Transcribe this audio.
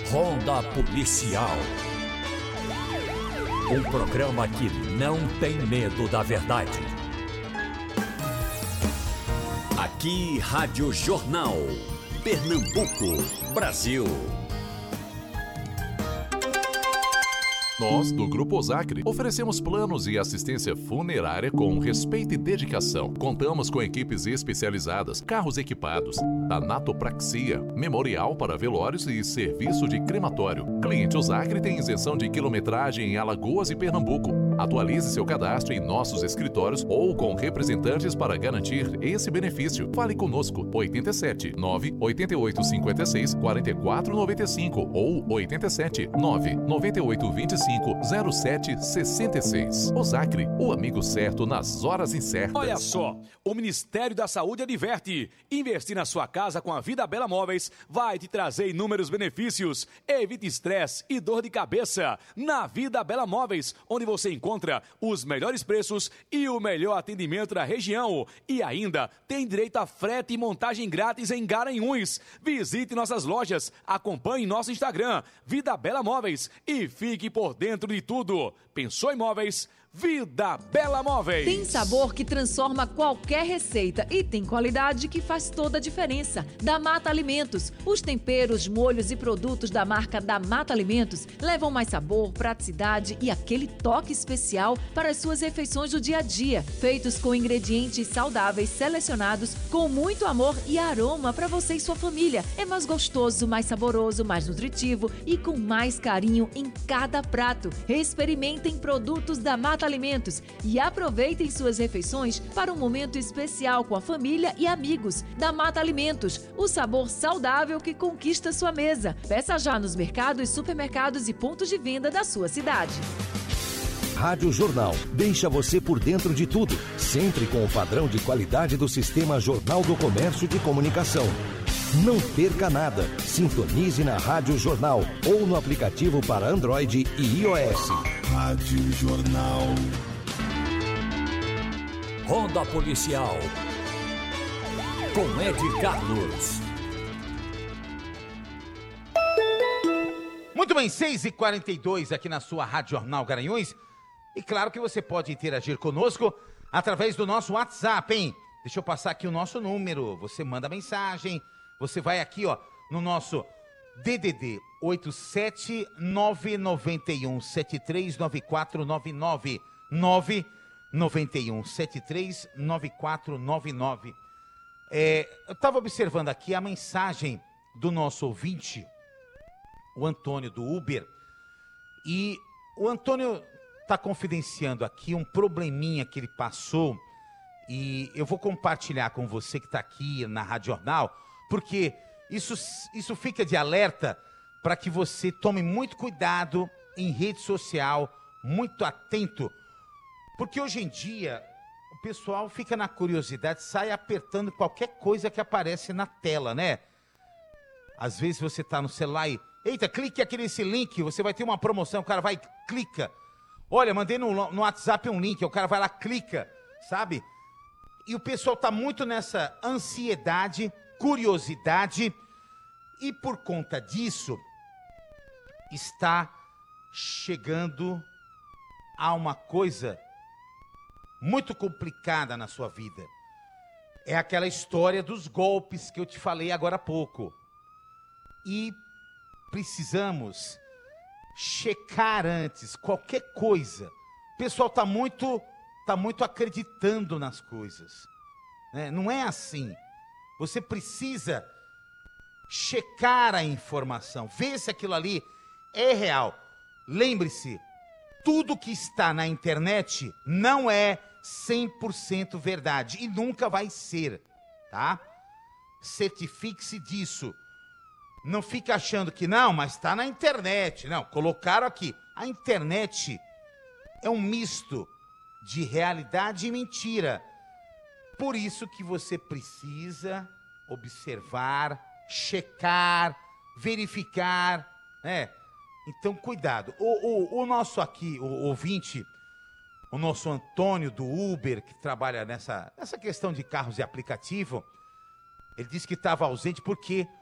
Ronda Policial. Um programa que não tem medo da verdade. Aqui, Rádio Jornal. Pernambuco, Brasil. Nós, do Grupo Osacre, oferecemos planos e assistência funerária com respeito e dedicação. Contamos com equipes especializadas, carros equipados, tanatopraxia, memorial para velórios e serviço de crematório. Cliente Osacre tem isenção de quilometragem em Alagoas e Pernambuco. Atualize seu cadastro em nossos escritórios ou com representantes para garantir esse benefício. Fale conosco, 87 988 56 44 95 ou 87 998 25 07 66. Osacre, o amigo certo nas horas incertas. Olha só, o Ministério da Saúde adverte: investir na sua casa com a Vida Bela Móveis vai te trazer inúmeros benefícios. Evite estresse e dor de cabeça. Na Vida Bela Móveis, onde você encontra os melhores preços e o melhor atendimento da região. E ainda tem direito a frete e montagem grátis em Garanhuns. Visite nossas lojas, acompanhe nosso Instagram, Vida Bela Móveis, e fique por dentro de tudo. Pensou em móveis? Vida Bela Móveis. Tem sabor que transforma qualquer receita e tem qualidade que faz toda a diferença. Da Mata Alimentos. Os temperos, molhos e produtos da marca da Mata Alimentos levam mais sabor, praticidade e aquele toque especial para as suas refeições do dia a dia. Feitos com ingredientes saudáveis selecionados com muito amor e aroma para você e sua família. É mais gostoso, mais saboroso, mais nutritivo e com mais carinho em cada prato. Experimentem produtos da Mata Alimentos e aproveitem suas refeições para um momento especial com a família e amigos. Da Mata Alimentos, o sabor saudável que conquista sua mesa. Peça já nos mercados, supermercados e pontos de venda da sua cidade. Rádio Jornal deixa você por dentro de tudo, sempre com o padrão de qualidade do Sistema Jornal do Comércio de Comunicação. Não perca nada. Sintonize na Rádio Jornal ou no aplicativo para Android e iOS. Rádio Jornal. Ronda Policial. Com Ed Carlos. Muito bem, 6h42 aqui na sua Rádio Jornal Garanhuns. E claro que você pode interagir conosco através do nosso WhatsApp, hein? Deixa eu passar aqui o nosso número. Você manda mensagem. Você vai aqui, ó, no nosso DDD 87991739499 991739499. Eu estava observando aqui a mensagem do nosso ouvinte, o Antônio do Uber, e o Antônio está confidenciando aqui um probleminha que ele passou, e eu vou compartilhar com você que está aqui na Rádio Jornal, porque isso fica de alerta para que você tome muito cuidado em rede social, muito atento, porque hoje em dia o pessoal fica na curiosidade, sai apertando qualquer coisa que aparece na tela, né? Às vezes você está no celular e, eita, clique aqui nesse link, você vai ter uma promoção, o cara vai, clica. Olha, mandei no WhatsApp um link, o cara vai lá, clica, sabe? E o pessoal está muito nessa ansiedade, curiosidade, e por conta disso, está chegando a uma coisa muito complicada na sua vida. É aquela história dos golpes que eu te falei agora há pouco. E precisamos checar antes qualquer coisa. O pessoal está muito acreditando nas coisas, né? Não é assim. Você precisa checar a informação, ver se aquilo ali é real. Lembre-se, tudo que está na internet não é 100% verdade e nunca vai ser, tá? Certifique-se disso. Não fica achando que não, mas está na internet. Não, colocaram aqui. A internet é um misto de realidade e mentira. Por isso que você precisa observar, checar, verificar, né? Então, cuidado. O nosso aqui, o ouvinte, o nosso Antônio do Uber, que trabalha nessa questão de carros e aplicativo, ele disse que estava ausente porque